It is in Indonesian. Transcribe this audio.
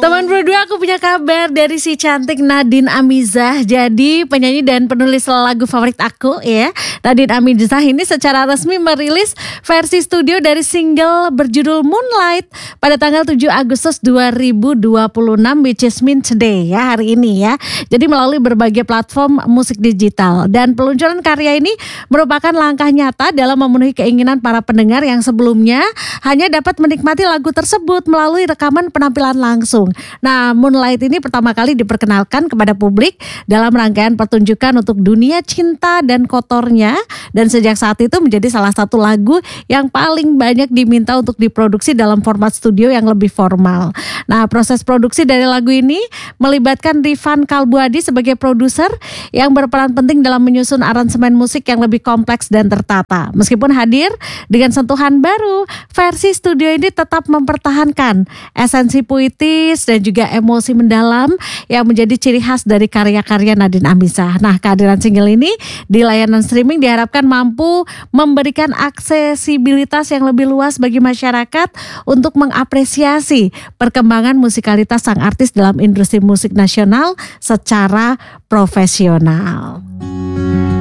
Teman berdua, aku punya kabar dari si cantik Nadine Amizah. Jadi penyanyi dan penulis lagu favorit aku ya. Nadine Amizah ini secara resmi merilis versi studio dari single berjudul Moonlight pada tanggal 7 Agustus 2026, which is mean today ya, hari ini ya. Jadi melalui berbagai platform musik digital. Dan peluncuran karya ini merupakan langkah nyata dalam memenuhi keinginan para pendengar yang sebelumnya hanya dapat menikmati lagu tersebut melalui rekaman penampilan langsung. Nah, Moonlight ini pertama kali diperkenalkan kepada publik dalam rangkaian pertunjukan untuk dunia cinta dan kotornya, dan sejak saat itu menjadi salah satu lagu yang paling banyak diminta untuk diproduksi dalam format studio yang lebih formal. Nah, proses produksi dari lagu ini melibatkan Rifan Kalbuadi sebagai produser yang berperan penting dalam menyusun aransemen musik yang lebih kompleks dan tertata. Meskipun hadir dengan sentuhan baru, versi studio ini tetap mempertahankan esensi puitis dan juga emosi mendalam yang menjadi ciri khas dari karya-karya Nadine Amizah. Nah, kehadiran single ini di layanan streaming diharapkan mampu memberikan aksesibilitas yang lebih luas bagi masyarakat untuk mengapresiasi perkembangan musikalitas sang artis dalam industri musik nasional secara profesional.